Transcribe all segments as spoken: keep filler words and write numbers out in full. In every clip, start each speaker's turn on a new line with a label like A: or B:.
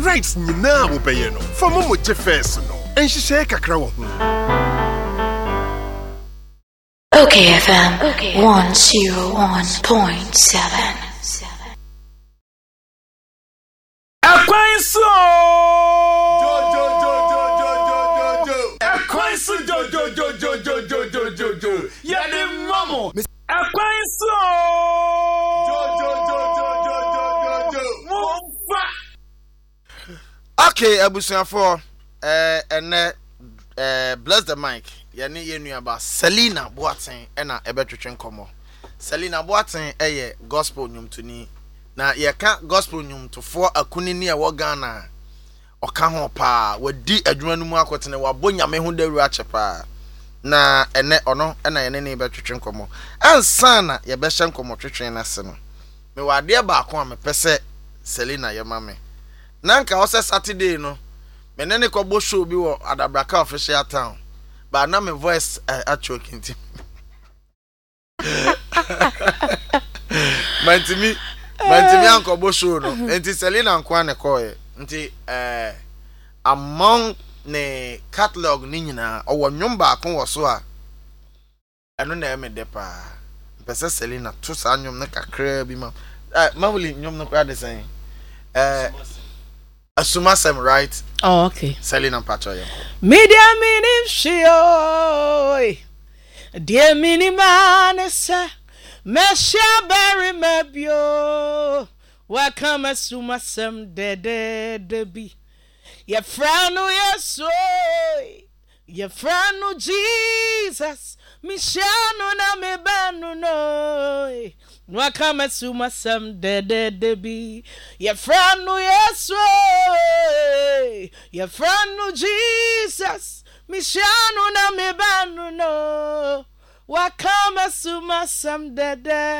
A: rights nyina wo bɛyɛ no fa mo mo gye first no enhyehyɛ kakra wo ho.
B: Okay F M one oh one point seven.
C: Ekwensu
A: jo jo jo jo jo jo jo
C: Ekwensu jo jo jo jo jo jo jo jo jo ya de mamo Ekwensu
A: jo jo jo jo jo jo jo
C: Mumba.
D: Okay, abusuafo eh ene eh bless the mic. Yane yenu aba Selina Boateng ena ebetwetwe nkomo. Selina Boateng eye gospel nyumtuni. Na yeka gospel nyumtofo akunini e wo Ghana. Oka ho pa, wadi adwuma no mu akotene wabo nyame ho daru achepa. Na ene ono ena yene ne betwetwe nkomo. Ansa na ye behye nkomo twetwe na se no. Me wade ba ako a me pese Selina ye mame. Nanka ose Saturday no. Me ne ne kobo show bi wo Adabraka official town. But now my voice uh, are choking to Man to me Man to me uncle Bosho no Enti Selina Nkwane koye Enti uh, among ne catalog ni nyina owo nwom ba kon wo so a eno na eme de pa pese Selina to sa nwom na kakra bi ma eh mawuli nwom no kwa de sen eh Asumasem, right?
E: Oh, okay.
D: Selina Pachoya.
E: Media minim shio. Dear mini man, sir. Mesha berry mebio. Welcome Asumasem de de de be. Your friend no yes soy. Your friend no Jesus. Mishano na me banu no. Welcome Asumasem de de de be. Your friend no yes way. Your friend no Jesus. Mishano na me banu no. Welcome Asumasem de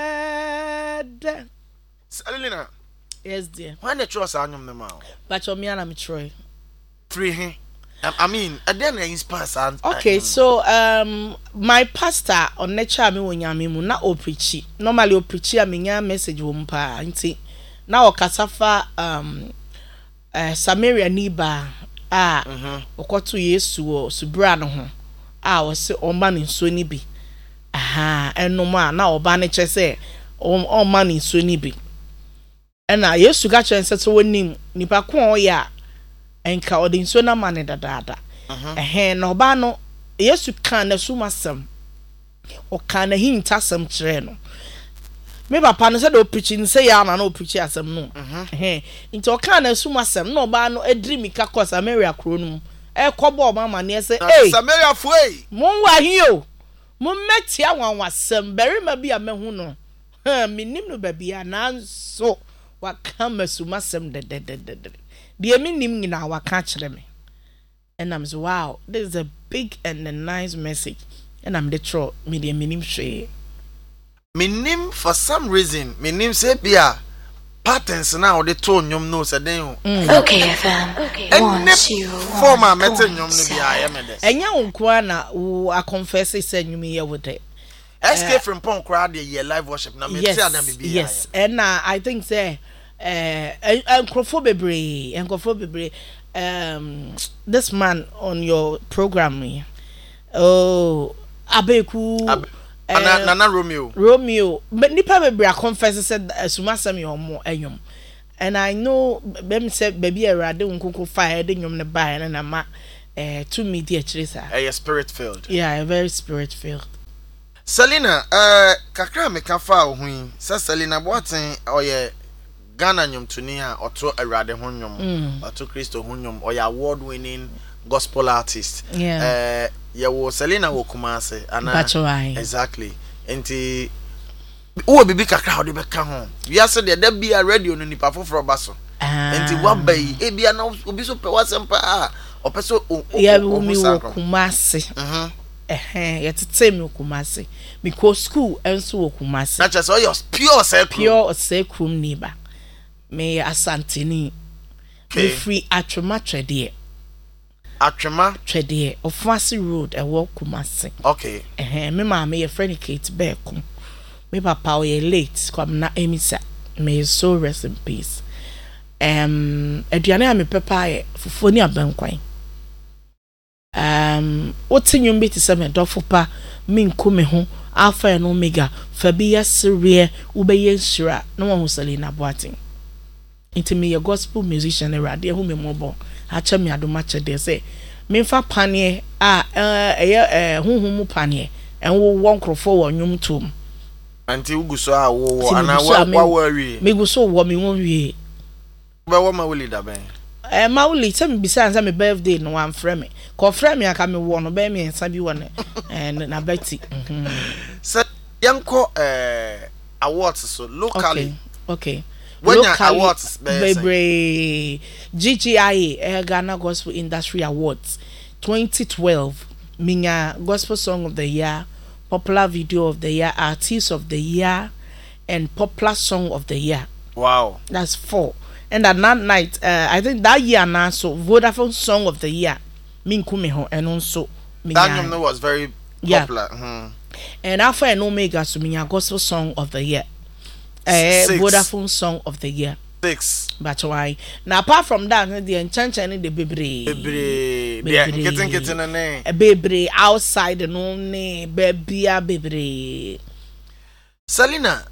E: de de.
D: Selina.
E: Yes dear.
D: Why the trust anyum the mouth?
E: But your me and I'm Troy.
D: Free him. I mean, I didn't inspire sound.
E: Okay, so um my pastor on nature me wonyame mu na o preachi. Normally o preachi a menya message wo mpa nti na o kasafa um uh, Samaria niba a mhm okoto Yesu o subra no ho a o se o ma ne nso ni bi. Aha, enum a na oba ne che se o ma ne nso ni bi. Ena Yesu ga che nse to wonim nipa ko o ya enka odinso na mane dadada eh no ba no Yesu kan na Asumasem o kan na hinta sem kire no me papa no se do preaching say ya na no preach asem no eh nti o kan na Asumasem no ba no edri mika ko Samaria kro no e kobo ma mane se eh
D: Samaria foi
E: mon wa hio mon meti anwanwasem beri ma bi amehu no ha minim no ba bia nanso wa kan Asumasem de de de de the minim nyina waka kire me and I'm so wow, this is a big and a nice message and I'm the tro me the minim hwe
D: minim for some reason minim say bia patterns now the tone nyom no se den
B: Okay F M one oh one
D: former meta nyom no bia ya me des
E: enya wonkwa na wo a confess say nyum ye wo de
D: escape from pon crowd the year live worship na me say adam bia
E: yes and uh, I think say eh enkrofo bebre enkrofo bebre um this man on your program me oh abeku
D: Ab uh, na na Romeo
E: Romeo but nipa bebre a confess said Asumasem your mo enyom and I know them say baby erade nkoko fire de nyom ne buy na na ma eh to media chisa
D: a spirit filled
E: yeah very spirit filled.
D: Selina uh kakra me kafa ohu sa Selina Boateng oye Ghana nyom tuni a oto awrade ho nyom oto Kristo ho nyom oya award winning gospel artist
E: yeah.
D: eh ye wo Selina wo Kumase ana exactly enti wo bibi kakra ho de beka ho wi ase de da bia radio no nipa foforo baso enti wa bai e bia na obi so pe wasempa a opeso
E: ya mi wo Kumase mhm eh ye tete mi Kumase because school enso wo Kumase
D: na che so your pure circle
E: pure circle niba me asantini me free Atwema twede
D: Atwema
E: twede Ofasi road e wo Kumase
D: okay
E: eh me ma me ye friend Kate Beku me papa o ye late kwam na emisa may so rest in peace um aduane a me pepa ye fufuo ni abankwan um otinyum bi te se me dofo pa me nko me ho alpha and omega fa bi yasere ubeye nshira no wo Selina Boateng inti me ye gospel musician erade hu me mobo acha me adoma che de se me fa panie a eh eh huhu mu panie enwo won krofo wo nwum tom
D: anti uguso a wo ana wa wa wi
E: me guso wo me won wi
D: be wo ma wuli da ben
E: eh ma wuli se me bisa ansa me birthday no wan frɛ me ko frɛ me aka me wo no be me ensa bi wo ne eh na beti mhm
D: se yanko eh awards so locally
E: okay, okay.
D: When awards
E: Bebre G G I A Ghana Gospel Industry Awards twenty twelve Minya Gospel Song of the Year, Popular Video of the Year, Artist of the Year, and Popular Song of the Year.
D: Wow,
E: that's four. And at that night, uh, I think that year now, so Vodafone Song of the Year, Min Kumeho, and also
D: that number was very popular.
E: Yeah.
D: Mm-hmm.
E: And Alpha and Omega, so Minya Gospel Song of the Year. Uh, Vodafone Song of the Year.
D: Six.
E: But why? Now, apart from that, the enchanting the baby,
D: baby, baby, getting getting a name,
E: a baby outside the no name, baby, baby.
D: Selina,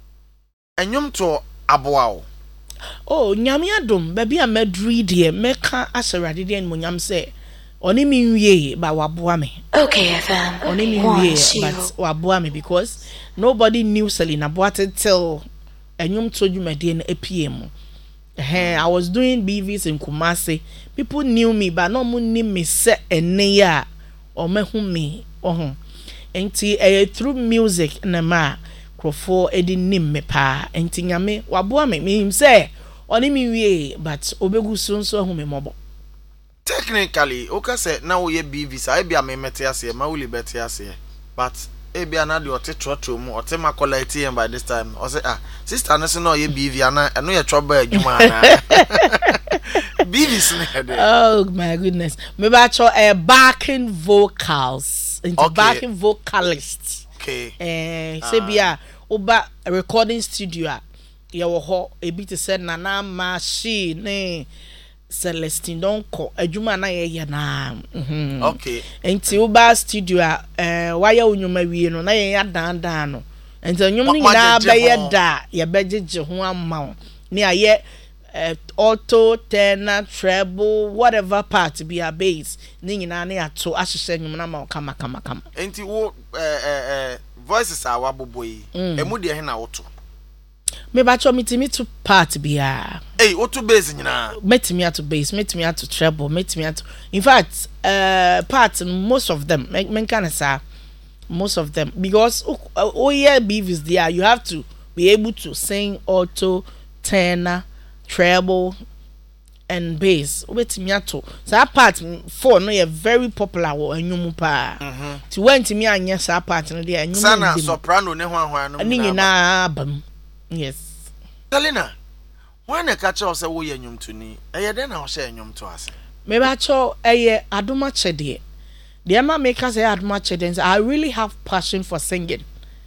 D: and yum to aboao.
E: Oh, Nyamia dum, baby, I made read here, make her as a radiant and Munyam say, only me ye, but wabuame.
B: Okay, F M.
E: Only me ye, but wabuame because nobody knew Selina Boateng till. And you told you my D N A P M. I was doing B Vs in Kumasi. People knew me, but no one knew me set a near or me whom me or and through music and a ma crofo edi nim me pa and tinyame wabua me me him say only me we but obegu soon so home mobo.
D: Technically, okay say now we B Vs I be a me metiase ma wuli betiase but ebi anade ote trotro mu ote makola A T M by this time o say ah sister no say no ye B V ana eno ye trouble adwuma ana B Vs ne de.
E: Oh my goodness, me ba cho a backing vocals into okay. Backing vocalists.
D: Okay.
E: Eh say bia oba recording studio ye wo ho ebi te say Nana Machine Celestine Donko adwuma na ye ye na mhm
D: okay
E: enti uba studio eh waya onwuma wie no na ye ya dan dan no enti onwum ni na ba ye da ye bejeje ho amma ni aye auto tenor treble whatever part be a bass ni nyina na ato ahyehyɛ nwum na ma kama kama kama
D: enti wo eh eh voices are waboboyi emu de he na woto
E: me ba cho mitimi to part bia
D: eh otu bass nyina
E: metimi ato bass metimi ato treble metimi ato in fact uh part most of them men can say most of them because oh, oh yeah beavs there you have to be able to sing auto tenor treble and bass metimi ato so that part four no you very popular wo anyum pa ti wantimi anya so part no there anyum
D: sana soprano ne hwanhwan no
E: ni nyina abam. Yes.
D: Selina, when a catcher of say we nyum to ni, eh then I'll share nyum to us.
E: Maybe I cho eh aduma chede. The ama make us say aduma chede. I really have passion for singing.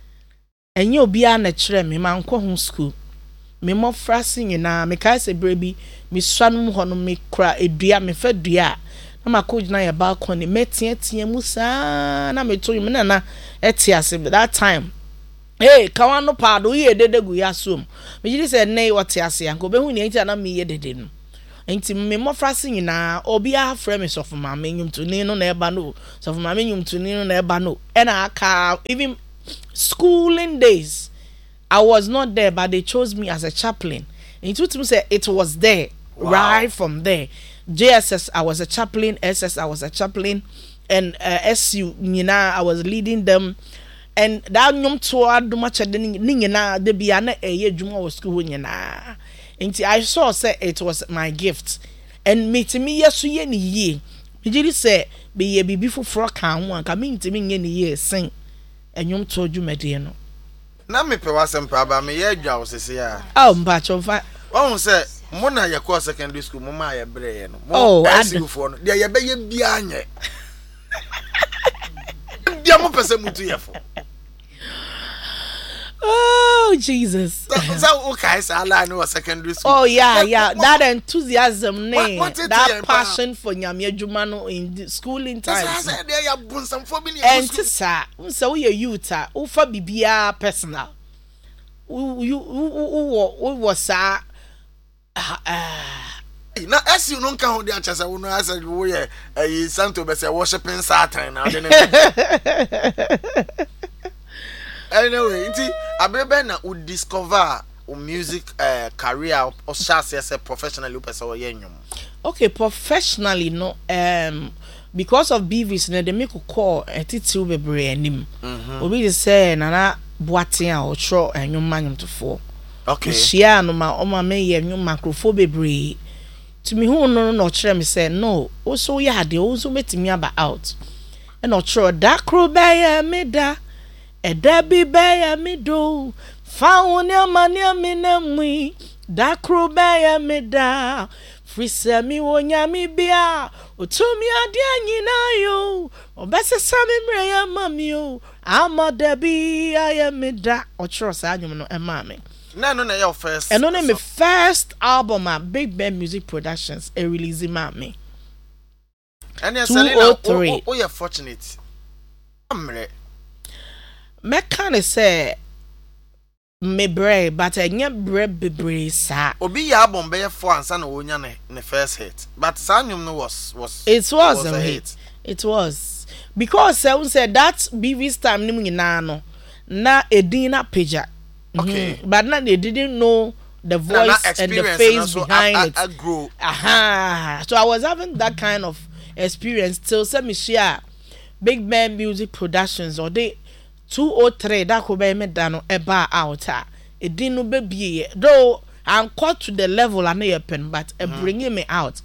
E: And you be a natural me man ko home school. Me mo fra singing na me kai say baby me swanu ho no me kra edua me fa dua. Na ma ko gina ya balcony me tie tie mu sa na me to me na na etiase that time. Hey, kawano pado ye dede gu yasum. Me jidi se nei wote ase anko be hu ni enti na me ye dede no. Enti me mofra se nyina obi a frɛ me so for ma me nyum to ni no na eba no. So for ma me nyum to ni no na eba no. And aka even schooling days I was not there but they chose me as a chaplain. And it to say it was there wow. Right from there. J S S I was a chaplain, S S I was a chaplain and uh, S U nyina I was leading them. And that nyom to aduma chede ni nyina de bia na eye dwuma wo school nyina enti I saw say it was my gift and me timi yesu ye ni yie me giri say be ye bibi foforo kan ho anka me ntimi nye ni yie sen enyom to dwumade no
D: na me pe wasem pa ba me ye adwa wo sese ya
E: oh mba chomfa
D: won say mo na ye ko secondary school mo ma ye bre ye no
E: mo
D: asigu fo no de ye be ye bia anye dia mo pese mutu ye fo.
E: Oh Jesus.
D: So okay, so I know secondary school.
E: Oh yeah,
D: What-
E: yeah.
D: what-
E: That enthusiasm, ne,
D: what it
E: that
D: is,
E: passion for nyame adwuma no in the schooling
D: That's why I
E: times.
D: said there you bun some for me.
E: And sa, unsa wo ye youth a, wo fa bibia personal. Wo you wo wo wo sa ah
D: na as you no kan ho dey achasa wo no asa wo ye eh santo be say worshiping Satan na dey. Anyway, nti abrebe na u discover o music uh, career or share say professionally person wo ye nwom.
E: okay, professionally no um because of B Vs na they make a call etitiu bebre anim. Obi dey say nana boaten a o tro enwom manyom to fo.
D: Okay.
E: Shia no ma o ma me ye enwom microphone bebre. To me who no no kire me say no, o so ya de o so metimi aba out. E no tro da kro be ya me da. E da bi be ya me do. Fa woni amani amina mui. Da kro be ya me da. Frisa mi wonya mi bia. Otumi ade anyina yo. Obese sami mre ya mami yo. Ama da bi ya me da. O tro sa anyum no e ma me.
D: Na no na your first.
E: And on my first album at Big Ben Music Productions, a release me.
D: And yes,
E: two
D: Selena,
E: oh three.
D: oh, oh, you're fortunate. Amre.
E: Me kind of say me brave, but I can't brave be brave sa.
D: Obi ya album be four ansa na wonya ne ne first hit. But Sanyum no was was
E: It was, a hit. It was because I said that B V's time ni mu nyina no na edina pager.
D: Okay.
E: Mm-hmm. But now they didn't know the voice
D: Na- na
E: and the
D: experience,
E: face
D: and also
E: behind
D: I, I,
E: it.
D: I grow.
E: Aha. So I was having that kind of experience till some share Big Ben Music Productions or they two oh three that could be made down a bar out. It didn't be though I'm caught to the level I may pen, but uh, mm-hmm. bringing me out.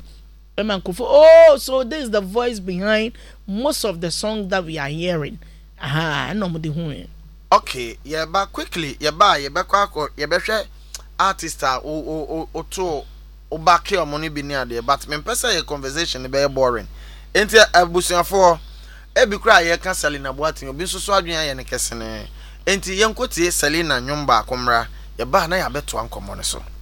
E: Oh, so this is the voice behind most of the songs that we are hearing. Aha, I know the who.
D: Okay, yeah, but quickly, yeah, ba, yeah, ba, kwa, yeah, be share artist o o o o to o back your money be near there, but me pesa your conversation be boring. Enti abusuafo e bi kra ye ka Selena Boateng obi so so adwen aye ne kese ne. Enti yenkotie Selena nwom ba akomra, yeah, ba na ya beto ankomo ne so.